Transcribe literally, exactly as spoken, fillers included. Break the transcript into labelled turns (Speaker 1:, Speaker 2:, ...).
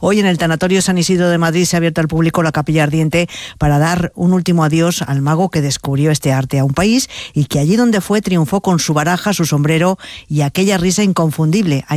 Speaker 1: Hoy en el Tanatorio San Isidro de Madrid se ha abierto al público la Capilla Ardiente para dar un último adiós al mago que descubrió este arte a un país y que allí donde fue triunfó con su baraja, su sombrero y aquella risa inconfundible.